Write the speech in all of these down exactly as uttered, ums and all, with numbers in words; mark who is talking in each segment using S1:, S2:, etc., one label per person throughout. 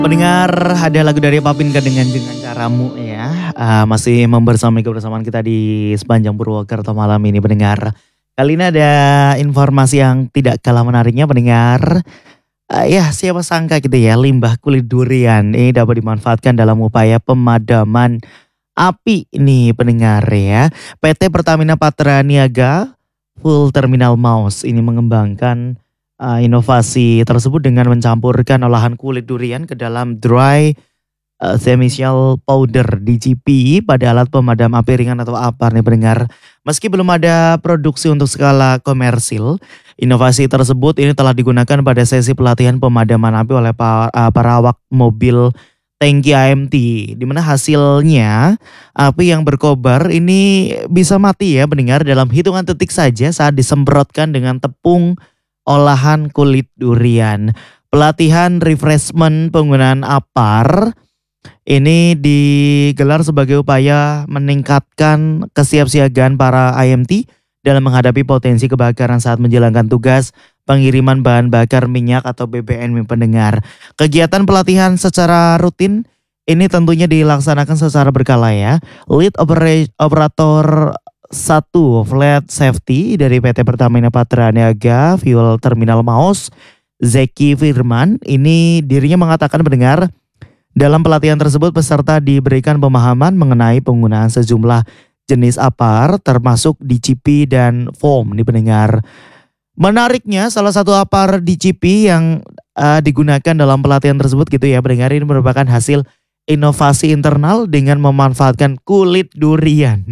S1: Pendengar, ada lagu dari Papinka dengan Dengan Caramu ya. Uh, masih membersamai kebersamaan kita di sepanjang Purwokerto malam ini pendengar. Kali ini ada informasi yang tidak kalah menariknya pendengar. Uh, ya siapa sangka gitu ya, limbah kulit durian ini dapat dimanfaatkan dalam upaya pemadaman api ini pendengar ya. P T Pertamina Patra Niaga Full Terminal Maus ini mengembangkan uh, inovasi tersebut dengan mencampurkan olahan kulit durian ke dalam dry uh, semi-shell powder D C P pada alat pemadam api ringan atau APAR nih pendengar. Meski belum ada produksi untuk skala komersil, inovasi tersebut ini telah digunakan pada sesi pelatihan pemadaman api oleh para, uh, para awak mobil tangki A M T, di mana hasilnya api yang berkobar ini bisa mati ya pendengar dalam hitungan detik saja saat disemprotkan dengan tepung olahan kulit durian. Pelatihan refreshment penggunaan APAR ini digelar sebagai upaya meningkatkan kesiapsiagaan para A M T dalam menghadapi potensi kebakaran saat menjalankan tugas pengiriman bahan bakar minyak atau B B M pendengar. Kegiatan pelatihan secara rutin ini tentunya dilaksanakan secara berkala ya. Lead Operator satu Flat Safety dari P T Pertamina Patra Niaga Fuel Terminal Maus, Zeki Firman, ini dirinya mengatakan pendengar, dalam pelatihan tersebut peserta diberikan pemahaman mengenai penggunaan sejumlah jenis APAR termasuk D C P dan foam nih pendengar. Menariknya salah satu APAR D C P yang uh, digunakan dalam pelatihan tersebut gitu ya pendengar, ini merupakan hasil inovasi internal dengan memanfaatkan kulit durian.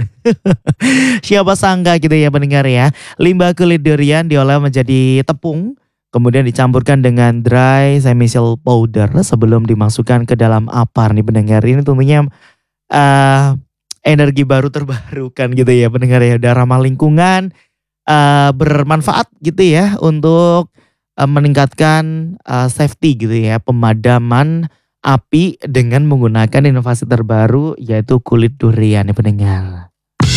S1: Siapa sangka gitu ya pendengar ya. Limbah kulit durian diolah menjadi tepung, kemudian dicampurkan dengan dry semi-shell powder sebelum dimasukkan ke dalam APAR nih pendengar. Ini tentunya uh, energi baru terbarukan gitu ya pendengar ya. Udah ramah lingkungan, uh, bermanfaat gitu ya untuk uh, meningkatkan uh, safety gitu ya, pemadaman api dengan menggunakan inovasi terbaru yaitu kulit durian nih pendengar.